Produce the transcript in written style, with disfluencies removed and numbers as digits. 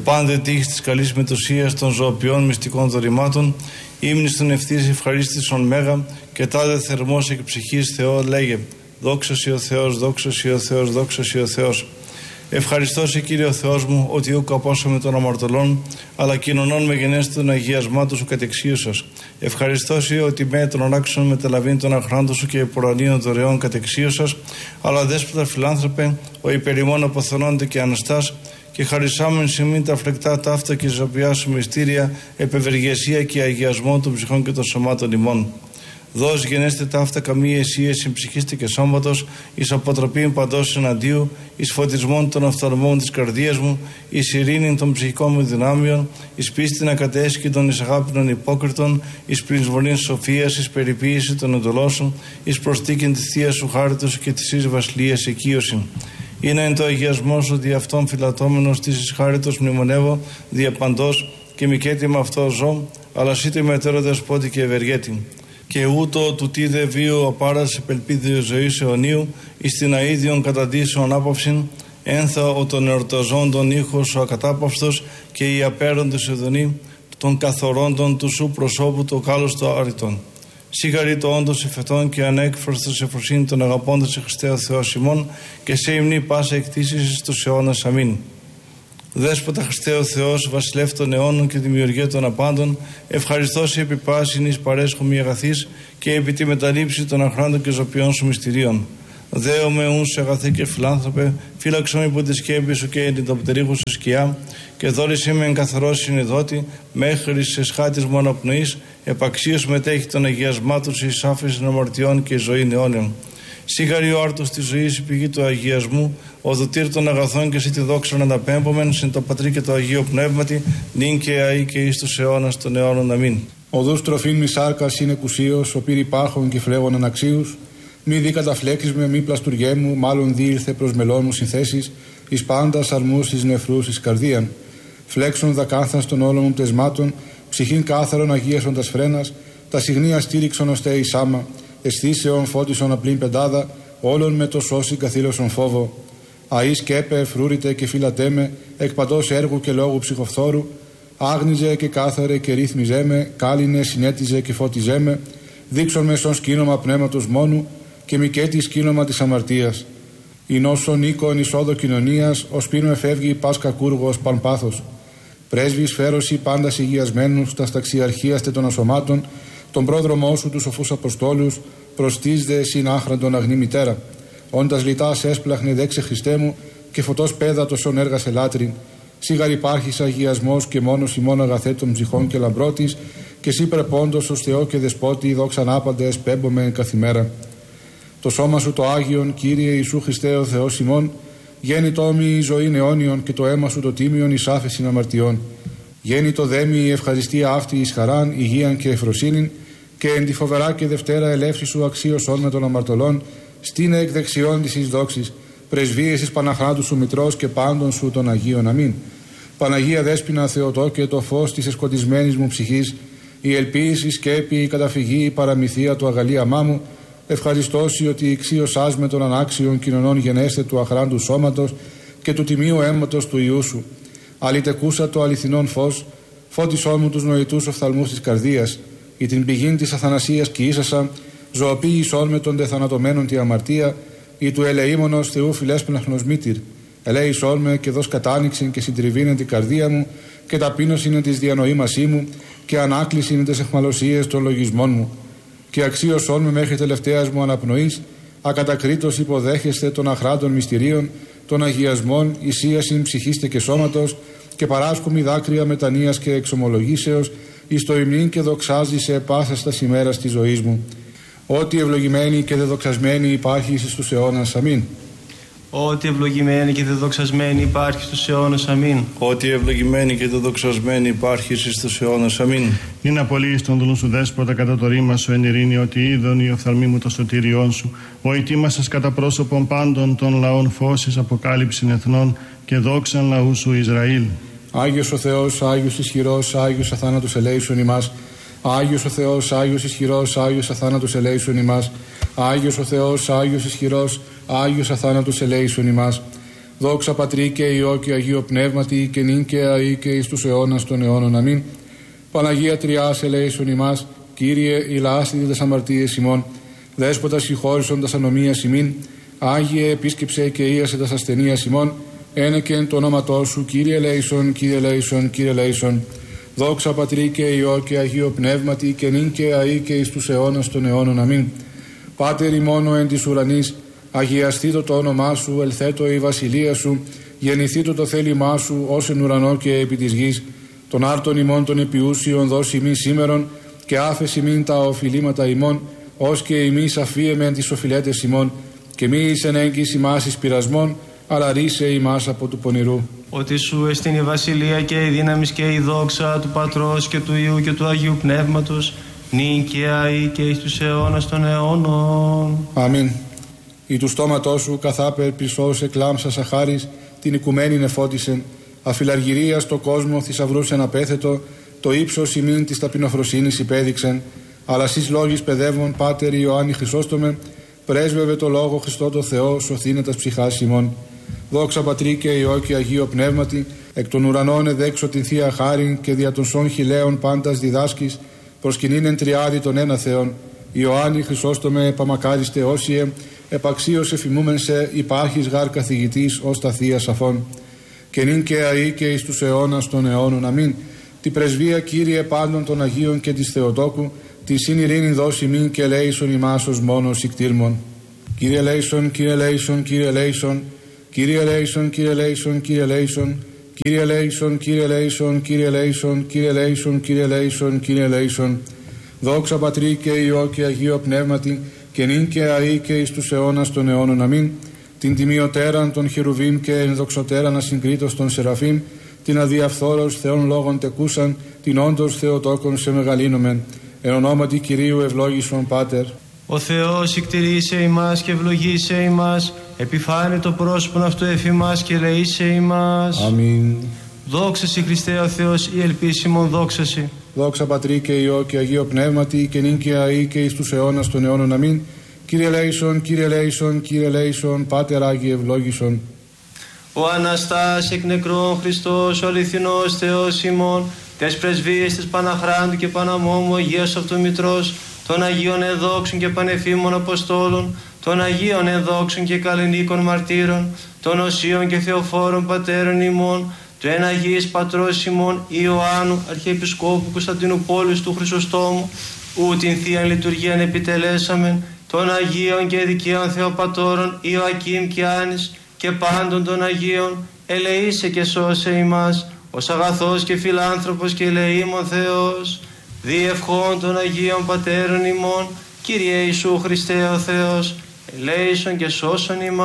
Επάνδε τύχη της καλής μετουσίας των ζωοποιών μυστικών δωρημάτων, ύμνης των ευθύς ευχαρίστησον μέγα και τάδε θερμός εκ ψυχής Θεό λέγε. Δόξα Σοι ο Θεός, δόξα Σοι ο Θεός, δόξα Σοι ο Θεός. Ευχαριστώ σε Κύριε ο Θεός μου, ότι ούκ απόσαμε των αμαρτωλών, αλλά κοινωνών με γενέστη των αγιασμάτων σου κατεξίωσας. Ευχαριστώ σε ότι με των ανάξεων μεταλαβήν των αχράντων σου και επουρανίων δωρεών κατεξίωσας, αλλά δέσποτα φιλάνθρωπε, ο υπερημών αποθανόνται και αναστάς, και χαρισάμεν σημείν τα φλεκτά ταύτα και ζωπιά σου μυστήρια, επευεργεσία και αγιασμό των ψυχών και των σωμάτων ημών. Δώσ' γενέστε ταύτα καμία αισία συμψυχίστε και σώματος, εις αποτροπήν παντός εναντίου, εις φωτισμόν των οφθαλμών της καρδίας μου, εις ειρήνην των ψυχικών μου δυνάμεων, εις πίστην ακατέσχυτων, εις αγάπηνων υπόκριτων, εις πρισμονήν σοφίας, εις περιποίηση των εντολώσεων, εις προστίκην της θείας σου χάριτος και της εις βασιλείας εκείωσιν. Είναι εν το αγιασμό σου δι' αυτόν φυλατώμενος της εις χάριτος μνημονεύω, δι' παντός και μικέτη με αυτό ζω, αλλά σήτε μετέρω δεσπότη και ευεργέτη. Και ούτω του τίδε βίου απάρας επελπίδιο ζωής αιωνίου, εις την αΐδιον καταντήσεων άποψην, ένθα ο των εορταζόντων ήχος ο ακατάπαυστος και οι απέροντες εδονή, των καθορόντων του σου προσώπου το κάλος το άρρητον. Σίγαρη το όντως εφετών και ανέκφραστος εφροσύνη των αγαπώντας σε Χριστέ Θεό ημών και σε υμνή πάσα εκτίσεις στους αιώνας. Αμήν. Δέσποτα Χριστέ ο Θεός, βασιλεύ των αιώνων και δημιουργέ των απάντων, ευχαριστώ σε επιπάσιν εις παρέσχομη αγαθής και επί τη μεταλήψη των αχράντων και ζωπιών σου μυστηρίων. Δέομαι ούν σε αγαθέ και φιλάνθρωπε, φύλαξε με υπό τη σκέπη σου και την τοπτερήχου σου σκιά, και δόλησέ με εν καθαρό συνειδότη, μέχρι σε σχάτης μονοπνοής, επαξίως μετέχει των αγιασμάτων σου εις άφησης αμαρτιών και ζωή αιώνιων. Σίγαρη ο άρτος της ζωής, η πηγή του αγιασμού, ο δοτήρ των αγαθών και εσύ τη δόξα να ανταπέμπομεν, συν το Πατρί και το Αγίο Πνεύματι, νυν και αεί και εις τους αιώνας των αιώνων. Αμήν. Οδούς τροφήν μη σάρκας είναι κουσίος, ο πύρ υπάρχων και φλέγων αναξίους, μη δι καταφλέξεις με, μη πλαστουργέ μου, μάλλον δι ήρθε προς μελών μου συνθέσεις, εις πάντας αρμούς εις νεφρούς εις καρδίαν. Φλέξον δακάθαν των όλων μου πτεσμάτων, ψυχήν κάθαρον αγίασον τας φρένας, τα συγνία στήριξον ώστε εις άμα, αισθήσεων φώτισον απλήν πεντάδα, όλων με το σώσι καθήλωσον φόβο. Αΐ σκέπε εφρούρητε και φύλατέ με, εκ παντός έργου και λόγου ψυχοφθόρου, άγνιζε και κάθαρε και ρύθμιζέ με, κάλυνε, συνέτιζε και φώτιζέ με, δείξον με στον σκήνομα πνεύματος μόνου και μικέτη σκήνομα της αμαρτίας. Η νόσον οίκον εισόδο κοινωνίας, ως πίνο εφεύγει πας κακούργος παν πάθος. Πρέσβης φέρωση πάντας υγιασμένους, τα σταξιαρχίαστε των ασωμάτων, τον πρόδρομό σου τους σοφούς Αποστόλους, προστίζde συν άχραντον αγνή μητέρα. Όντας λιτάς έσπλαχνε δέξε Χριστέ μου, και φωτός πέδατος έργασε λάτριν. Σίγαρ υπάρχεις αγιασμός και μόνος ημών αγαθέ των ψυχών και λαμπρότης, και εσύ πρεπόντος ως Θεό και Δεσπότη, δόξαν άπαντε εσπέμπομε καθημέρα. Το σώμα σου το Άγιον, Κύριε Ιησού Χριστέ ο Θεός ημών, γέννητό μη η ζωή αιώνιον, και το αίμα σου το τίμιον εις άφεσιν αμαρτιών. Γέννητο δέμη η ευχαριστία αυτή εις χαράν, υγείαν και ευφροσύνην, και εν τη φοβερά και δευτέρα ελεύση σου αξίωσον με των αμαρτωλών, στείνε εκ δεξιών της εις δόξης, πρεσβείες εις Παναχράντου σου Μητρός και πάντων σου των Αγίων. Αμήν. Παναγία Δέσποινα Θεοτό και το φως της εσκοτισμένης μου ψυχής, η ελπίση, η σκέπη, η καταφυγή, η παραμυθία του αγαλίαμά μου, ευχαριστώσει ότι ηξίωσάς με των ανάξιων κοινωνών γενέστε του αχράντου σώματος και του τιμίου αίματος του Ιού σου. Αλητεκούσα το αληθινόν φως, φώτισόν μου τους νοητούς οφθαλμούς της καρδίας, ή την πηγήν της αθανασίας κοιήσασα, ζωοποίησόν με των τεθανατωμένων τη αμαρτία, ή του ελεήμονος Θεού φιλέσπναχνος μήτηρ. Ελέησόν με και δώσ' κατάνοιξην και συντριβήνε την καρδία μου, και ταπείνωσιν της διανοήμασή μου, και ανάκλησιν τις εχμαλωσίες των λογισμών μου. Και αξίωσόν με μέχρι τελευταίας μου αναπνοής, ακατακρίτως υποδέχεστε των αχράντων μυστηρίων, των αγιασμών, ισίασιν ψυχήστε και σώματος, και παράσκομη δάκρυα μετανοίας και εξομολογήσεως, εις το υμνήν και δοξάζει σε πάσας τας ημέρας της ζωής μου. Ότι ευλογημένη και δεδοξασμένη υπάρχει εις τους αιώνας. Αμήν. Ότι ευλογημένη και δεδοξασμένη υπάρχει στους αιώνας. Αμήν. Ότι ευλογημένη και δεδοξασμένη υπάρχει εις τους αιώνας. Αμήν. Είναι απολύεις τον δούλου σου Δέσποτα κατά το ρήμα σου εν ειρήνη, ότι είδον οι οφθαλμοί μου το σωτήριόν σου. Ο ετοίμασας κατά πρόσωπον πάντων των λαών φώσεις αποκάλυψην εθνών και δόξαν λαού σου Ισραήλ. Άγιος ο Θεός, Άγιος ισχυρός, Άγιος αθάνατος ελέησον ημάς. Άγιος ο Θεός, Άγιος ισχυρός, Άγιος αθάνατος ελέησον ημάς. Άγιος ο Θεός, Άγιος ισχυρός, Άγιος αθάνατος ελέησον ημάς. Δόξα Πατρί και Υιό και Αγίο Πνεύματι και νυν και αεί και εις τους αιώνας των αιώνων. Αμήν. Παναγία Τριάς ελέησον ημάς, Κύριε ηλάσθητη τας αμαρτίες ημών, Δέσποτα συγχώρησον τας ανομίας ημίν, Άγιε επίσκεψε και ίασε τας ασθενείας ημών, ένεκεν το όνοματό σου, Κύριε ελέησον, Κύριε ελέησον, Κύριε ελέησον. Δόξα Πατρί και Υιό και Αγίο Πνεύματι και νυν και αεί και εις τους αιώνας των αιώνων. Αμήν. Πάτερ ημών εν της ουρανής, αγιαστήτω το όνομά σου, ελθέτω η βασιλεία σου, γεννηθήτω το θέλημά σου, ως εν ουρανό και επί της γης. Των άρτων ημών των επιούσιων δώσει ημί σήμερον, και άφεση ημίν τα οφειλήματα ημών, ως και ημείς αφίεμεν τις οφειλέτες ημών, και μη εις εν έγκυς ημάς εις πειρασμών, αλλά ρίσε ημάς από του πονηρού. Ότι σου εστίν η βασιλεία και η δύναμη και η δόξα του Πατρός και του Υιού και του Αγίου Πνεύματος, νυν και αεί και εις τους αιώνας των αιώνων. Αμήν. Ή του στόματός σου καθάπερ πισώς εκλάμψας αχάρις, την οικουμένην εφώτισεν, αφιλαργυρία στο κόσμο θησαυρούς εναπέθετο, το ύψος ημίν της ταπεινοφροσύνης υπέδειξεν, αλλά σεις λόγης παιδεύων Πάτερ Ιωάννη Χρυσόστομε, πρέσβευε το λόγο Χριστό το Θεό, σωθήνε τας ψυχάς ημών. Δόξα Πατρί και Υιό και Αγίο Πνεύματι, εκ των ουρανών εδέξω την Θεία Χάριν και δια των σών χιλέων πάντας διδάσκης, προσκυνήν εν τριάδι των ένα Θεών. Ιωάννη Χρυσόστομε, επαμακάριστε όσιε, επαξίως εφημούμεν σε, υπάρχεις γάρ καθηγητής ως τα Θεία Σαφών. Και νυν και αεί και εις τους αιώνας των αιώνων. Αμήν. Τη πρεσβεία, Κύριε, πάντων των Αγίων και της Θεοτόκου, τη συν ειρήνη δώσει μην και ελέησον ημάς ως μόνος ικτήρμον. Κύριε ελέησον, Κύριε ελέησον, Κύριε ελέησον, Κύριε ελέησον, Κύριε ελέησον, Κύριε ελέησον, Κύριε ελέησον, Κύριε ελέησον, Κύριε ελέησον, Κύριε ελέησον, Κύριε ελέησον, Κύριε ελέησον. Δόξα Πατρί και Υιό και Αγίο Πνεύματι, και νυν και αεί και εις τους αιώνας των αιώνων. Αμήν. Την τιμιωτέραν των χερουβίμ και ενδοξωτέραν ασυγκρίτως των σεραφείμ, την αδιαφθόρος Θεών λόγων τεκούσαν, την όντως Θεοτόκον σε μεγαλύνομεν. Εν ονόματι Κυρίου ευλόγησον Πάτερ. Ο Θεός εκτηρήσε ημάς και ευλογήσε ημάς, επιφάνε το πρόσωπον αυτού εφημάς και ελεήσε ημάς. Αμήν. Δόξα σοι Χριστέ ο Θεός, η ελπίσιμον δόξα σοι. Δόξα Πατρί και Υιό και Αγίο Πνεύματι, και νυν και αεί και εις τους αιώνας των αιώνων. Αμήν. Κύριε ελέησον, Κύριε ελέησον, Κύριε ελέησον, Πάτερ Άγιε ευλόγησον. Ο Αναστάς εκ νεκρών Χριστός, ο αληθινός Θεός ημών, τες πρεσβείες της Παναχράντου και Παναμόμου Αγίας αυτού Μητρός, των Αγίων ενδόξων και πανεφήμων Αποστόλων, των Αγίων ενδόξων και καλλινίκων μαρτύρων, των Οσίων και Θεοφόρων Πατέρων ημών, του εν Αγίης Πατρός ημών Ιωάννου, Αρχιεπισκόπου Κωνσταντινούπολης του Χρυσοστόμου, ου την Θείαν Λειτουργίαν επιτελέσαμεν, των Αγίων και δικαίων Θεοπατώρων Ιωακήμ και Άνης, και πάντων των Αγίων, ελεήσε και σώσε ημάς, ως αγαθός και φιλάνθρωπος και ελεήμων Θεός, διευχών των Αγίων Πατέρων ημών, Κύριε Ιησού Χριστέ ο Θεός, ελέησον και σώσον ημάς.